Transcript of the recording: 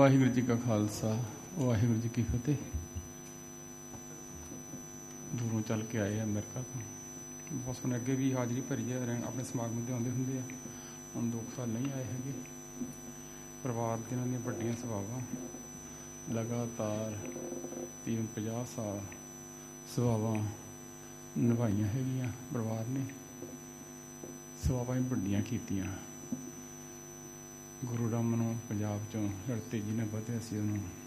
ਵਾਹਿਗੁਰੂ ਜੀ ਕਾ ਖਾਲਸਾ, ਵਾਹਿਗੁਰੂ ਜੀ ਕੀ ਫਤਿਹ। ਦੂਰੋਂ ਚੱਲ ਕੇ ਆਏ ਆ ਅਮਰੀਕਾ ਤੋਂ। ਬਹੁਤ ਸੋਹਣੇ ਅੱਗੇ ਵੀ ਹਾਜ਼ਰੀ ਭਰੀ ਹੈ, ਆਪਣੇ ਸਮਾਗਮ 'ਤੇ ਆਉਂਦੇ ਹੁੰਦੇ ਆ। ਹੁਣ 2 ਸਾਲ ਨਹੀਂ ਆਏ ਹੈਗੇ। ਪਰਿਵਾਰ ਦੀਆਂ ਦੀਆਂ ਵੱਡੀਆਂ ਸੇਵਾਵਾਂ ਲਗਾਤਾਰ 50 ਸਾਲ ਸੇਵਾਵਾਂ ਨਿਭਾਈਆਂ ਹੈਗੀਆਂ। ਪਰਿਵਾਰ ਨੇ ਸੇਵਾਵਾਂ ਹੀ ਵੱਡੀਆਂ ਕੀਤੀਆਂ। ਗੁਰੂ ਰਾਮ ਨੂੰ ਪੰਜਾਬ 'ਚੋਂ ਤੇਜ਼ੀ ਨਾਲ ਵਧਿਆ ਸੀ, ਉਹਨੂੰ